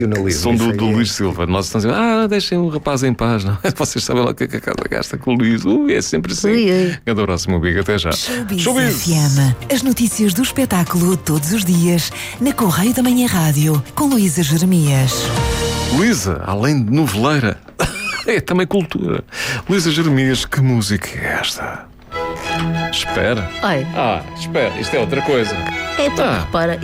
Som do Luís Silva. Nós estamos a dizer, deixem o rapaz em paz. Não? Vocês sabem lá o que é que a casa gasta com o Luís. É sempre assim. Até o próximo Big. Até já. Showbiz FM. As notícias do espetáculo todos os dias na Correio da Manhã Rádio com Luísa Jeremias. Luísa, além de noveleira, é também cultura. Luísa Jeremias, que música é esta? Espera. Oi. Espera, isto é outra coisa. É porque, repara,